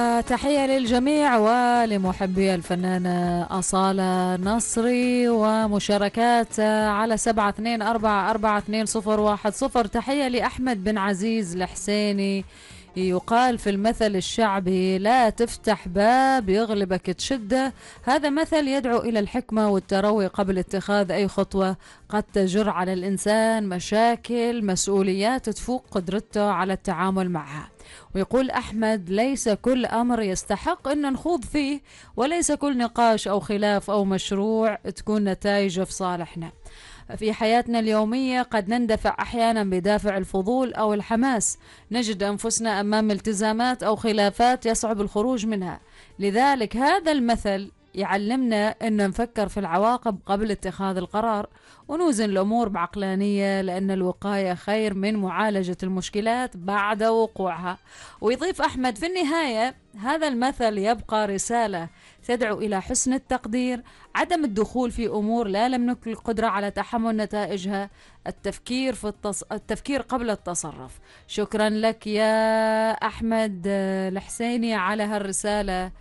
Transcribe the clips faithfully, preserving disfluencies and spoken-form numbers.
تحية للجميع ولمحبي الفنانة أصالة نصري ومشاركات على سبعة اثنين أربعة أربعة اثنين صفر واحد صفر. تحية لأحمد بن عزيز الحسيني، يقال في المثل الشعبي لا تفتح باب يغلبك تشده. هذا مثل يدعو إلى الحكمة والتروي قبل اتخاذ أي خطوة قد تجر على الإنسان مشاكل مسؤوليات تفوق قدرته على التعامل معها. ويقول أحمد: ليس كل أمر يستحق أن نخوض فيه، وليس كل نقاش أو خلاف أو مشروع تكون نتائجه في صالحنا. في حياتنا اليومية قد نندفع أحيانا بدافع الفضول أو الحماس، نجد أنفسنا أمام التزامات أو خلافات يصعب الخروج منها. لذلك هذا المثل يعلمنا أن نفكر في العواقب قبل اتخاذ القرار، ونوزن الأمور بعقلانية، لأن الوقاية خير من معالجة المشكلات بعد وقوعها. ويضيف أحمد: في النهاية هذا المثل يبقى رسالة تدعو إلى حسن التقدير، عدم الدخول في أمور لا نملك القدرة على تحمل نتائجها، التفكير في التص... التفكير قبل التصرف. شكرا لك يا أحمد الحسيني على هالرسالة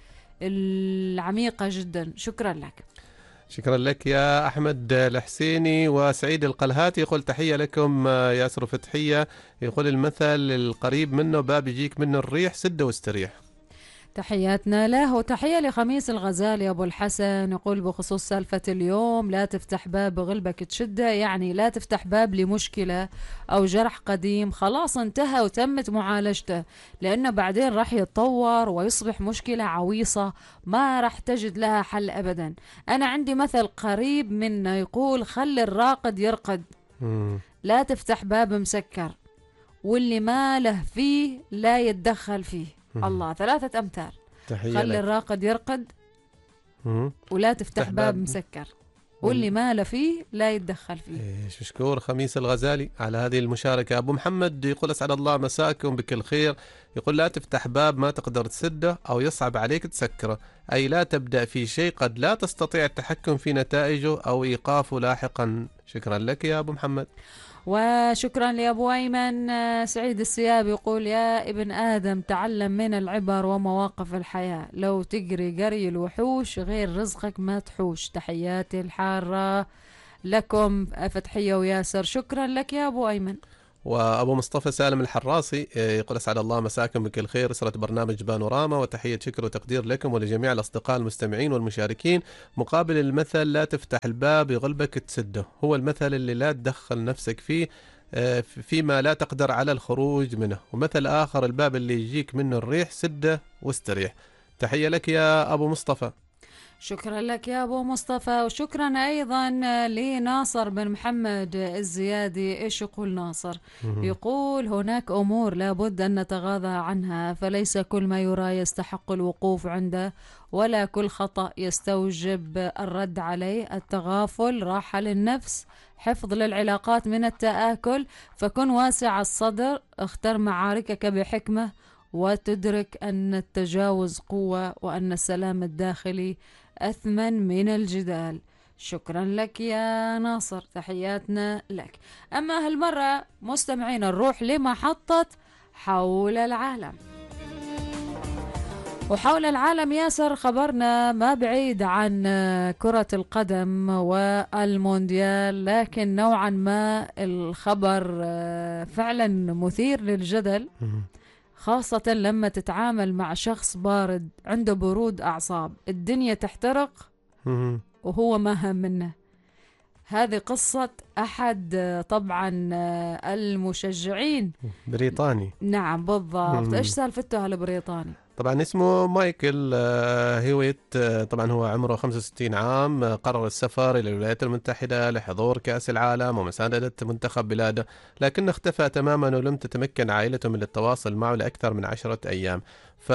العميقة جدا، شكرا لك. شكرا لك يا أحمد الحسيني. وسعيد القلهاتي يقول: تحية لكم ياسر فتحية. يقول: المثل القريب منه باب يجيك منه الريح سده واستريح. تحياتنا له. وتحية لخميس الغزالي أبو الحسن، يقول بخصوص سالفة اليوم: لا تفتح باب بغلبك تشده، يعني لا تفتح باب لمشكلة أو جرح قديم خلاص انتهى وتمت معالجته، لأنه بعدين راح يتطور ويصبح مشكلة عويصة ما راح تجد لها حل أبدا. أنا عندي مثل قريب منه يقول: خلي الراقد يرقد، لا تفتح باب مسكر، واللي ما له فيه لا يتدخل فيه. الله، ثلاثة أمثال: خلي الراقد يرقد، ولا تفتح باب, باب مسكر، واللي ما له فيه لا يتدخل فيه. إيش مشكور خميس الغزالي على هذه المشاركة. أبو محمد يقول: أسعد الله مساكم بكل خير. يقول: لا تفتح باب ما تقدر تسده أو يصعب عليك تسكره، أي لا تبدأ في شيء قد لا تستطيع التحكم في نتائجه أو إيقافه لاحقا. شكرا لك يا أبو محمد. وشكرا لأبو أيمن. سعيد السياب يقول: يا ابن آدم تعلم من العبر ومواقف الحياة، لو تجري قري الوحوش غير رزقك ما تحوش. تحياتي الحارة لكم فتحية وياسر. شكرا لك يا أبو أيمن. وأبو مصطفى سالم الحراسي يقول: أسعد الله مساكم بكل خير، أسرة برنامج بانوراما، وتحية شكر وتقدير لكم ولجميع الأصدقاء المستمعين والمشاركين. مقابل المثل لا تفتح الباب يغلبك تسده، هو المثل اللي لا تدخل نفسك فيه فيما لا تقدر على الخروج منه. ومثل آخر: الباب اللي يجيك منه الريح سده واستريح. تحية لك يا أبو مصطفى. شكرا لك يا أبو مصطفى. وشكرا أيضا لناصر بن محمد الزيادي. إيش يقول ناصر؟ يقول: هناك أمور لابد أن نتغاضى عنها، فليس كل ما يرى يستحق الوقوف عنده، ولا كل خطأ يستوجب الرد عليه. التغافل راحة للنفس، حفظ للعلاقات من التآكل، فكن واسع الصدر، اختر معاركك بحكمة، وتدرك أن التجاوز قوة، وأن السلام الداخلي أثمن من الجدال. شكرا لك يا ناصر، تحياتنا لك. أما هالمرة مستمعين نروح لمحطة حول العالم. وحول العالم ياسر خبرنا ما بعيد عن كرة القدم والمونديال، لكن نوعا ما الخبر فعلا مثير للجدل، خاصة لما تتعامل مع شخص بارد عنده برود أعصاب، الدنيا تحترق وهو ما هم منه. هذه قصة أحد طبعا المشجعين بريطاني. نعم بالضبط. إيش سالفته هالبريطاني؟ طبعا اسمه مايكل هيويت. طبعا هو عمره خمسة وستين عام. قرر السفر إلى الولايات المتحدة لحضور كأس العالم ومساندة منتخب بلاده، لكنه اختفى تماما ولم تتمكن عائلته من التواصل معه لأكثر من عشرة أيام. ف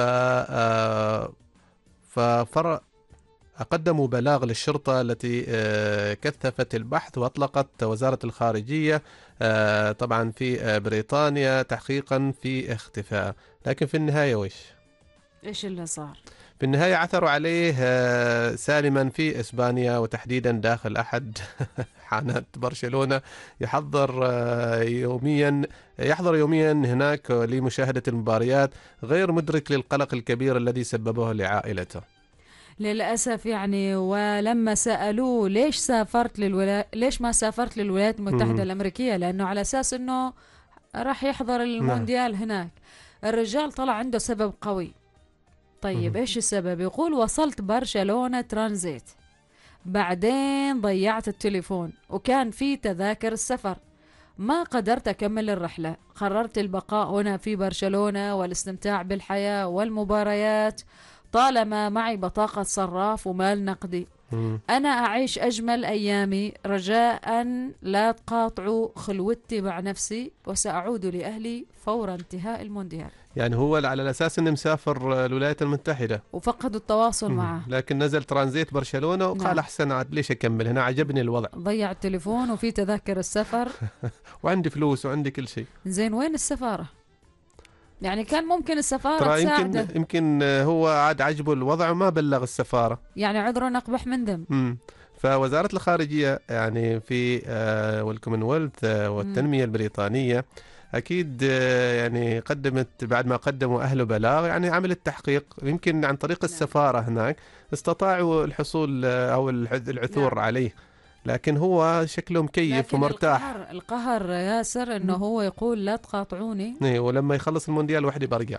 ففر قدموا بلاغ للشرطة التي كثفت البحث، وأطلقت وزارة الخارجية طبعا في بريطانيا تحقيقا في اختفاء. لكن في النهاية ويش؟ إيش اللي صار؟ في النهاية عثروا عليه آه، سالما في إسبانيا، وتحديدا داخل أحد حانات برشلونة، يحضر آه، يوميا يحضر يوميا هناك لمشاهدة المباريات، غير مدرك للقلق الكبير الذي سببه لعائلته. للأسف يعني. ولما سألوه ليش سافرت للولا... ليش ما سافرت للولايات المتحدة مم. الأمريكية، لأنه على أساس أنه راح يحضر نعم. المونديال هناك، الرجال طلع عنده سبب قوي. طيب مم. إيش السبب؟ يقول وصلت برشلونة ترانزيت، بعدين ضيعت التليفون وكان في تذاكر السفر، ما قدرت أكمل الرحلة، قررت البقاء هنا في برشلونة والاستمتاع بالحياة والمباريات طالما معي بطاقة صراف ومال نقدي. مم. أنا أعيش أجمل أيامي، رجاء لا تقاطعوا خلوتي مع نفسي، وسأعود لأهلي فور انتهاء المونديال. يعني هو على الأساس أنه مسافر الولايات المتحدة، وفقدوا التواصل مم. معه، لكن نزل ترانزيت برشلونة وقال نعم. أحسن عاد ليش أكمل هنا، عجبني الوضع، ضيع التليفون وفي تذاكر السفر. وعندي فلوس وعندي كل شيء. زين وين السفارة؟ يعني كان ممكن السفارة ترى تساعده. يمكن يمكن هو عاد عجبه الوضع وما بلغ السفارة. يعني عذر أقبح من ذنب. مم. فوزارة الخارجية يعني في آه والكومنولث آه والتنمية البريطانية أكيد آه يعني قدمت بعد ما قدموا أهله بلاغ، يعني عملت تحقيق، يمكن عن طريق السفارة هناك استطاعوا الحصول آه أو العث- العثور نعم. عليه، لكن هو شكله مكيف لكن ومرتاح. القهر القهر ياسر انه مم. هو يقول لا تقاطعوني. إيه، ولما يخلص المونديال وحدي برجع.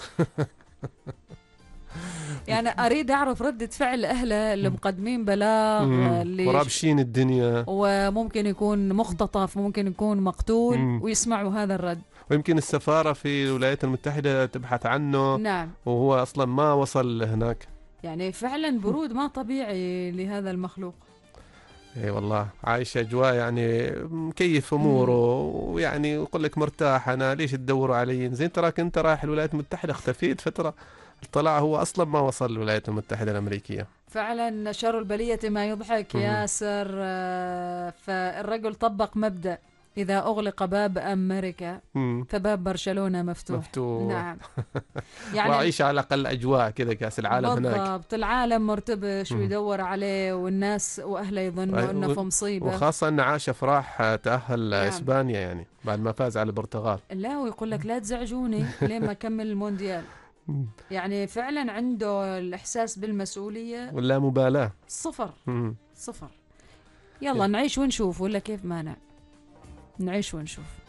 يعني اريد اعرف ردة فعل اهله اللي مقدمين بلاغ، مم. اللي ورابشين الدنيا، وممكن يكون مختطف، ممكن يكون مقتول، مم. ويسمعوا هذا الرد. ويمكن السفارة في الولايات المتحدة تبحث عنه نعم. وهو أصلا ما وصل هناك. يعني فعلا برود ما طبيعي لهذا المخلوق. اي والله عايش اجواء يعني مكيف اموره، ويعني يقول لك مرتاح، انا ليش تدوروا علي؟ زين تراك انت رايح الولايات المتحده، اختفيت فتره، طلع هو اصلا ما وصل الولايات المتحده الامريكيه. فعلا شر البلية ما يضحك مم. ياسر. آه، فالرجل طبق مبدأ إذا أغلق باب أمريكا مم. فباب برشلونة مفتوح. مفتوح. نعم. يعني وعيش على الاقل اجواء كذا كاس العالم هناك. بالضبط، العالم مرتبش مم. ويدور عليه، والناس وأهله يظنوا أنه في مصيبة. وخاصه ان عاش افراح تاهل نعم. اسبانيا يعني بعد ما فاز على البرتغال. لا ويقول لك لا تزعجوني لين ما أكمل المونديال. يعني فعلا عنده الإحساس بالمسؤولية ولا مبالاه. صفر. مم. صفر. يلا نعيش ونشوف، ولا كيف؟ ما نعيش ونشوف.